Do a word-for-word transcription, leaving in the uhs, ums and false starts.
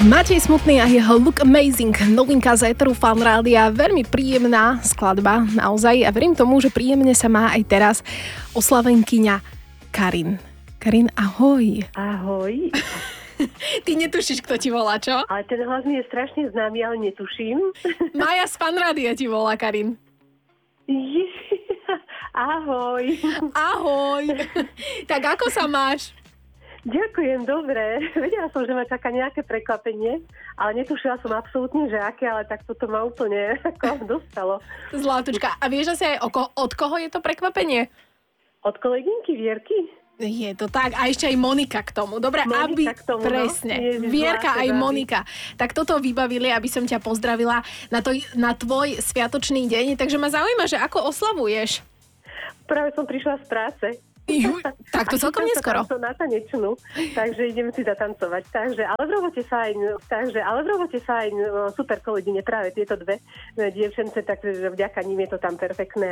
Matej Smutný a jeho Look Amazing, novinka z éteru Fan Rádia, veľmi príjemná skladba, naozaj, a verím tomu, že príjemne sa má aj teraz oslavenkyňa Karin. Karin, ahoj. Ahoj. Ty netušíš, kto ti volá, čo? Ale ten hlas mi je strašne známy, ale netuším. Maja z Fan Rádia ti volá, Karin. Ježi, ahoj. Ahoj. Tak ako sa máš? Ďakujem, dobre. Vedela som, že ma čaká nejaké prekvapenie, ale netušila som absolútne, že aké, ale tak toto ma úplne ako dostalo. Zlatučka, a vieš asi aj oko, od koho je to prekvapenie? Od kolegynky Vierky? Je to tak. A ešte aj Monika k tomu. Dobre, Monika aby... k tomu, presne. no. Ježiš, Vierka aj baví. Monika. Tak toto vybavili, aby som ťa pozdravila na, to, na tvoj sviatočný deň. Takže ma zaujíma, že ako oslavuješ? Práve som prišla z práce. Juj, tak to celkom neskoro. Som na tanečnú, takže idem si zatancovať. Takže, ale v robote fajn, takže, ale v robote fajn, super kolegyne, práve tieto dve dievčence, takže vďaka nim je to tam perfektné.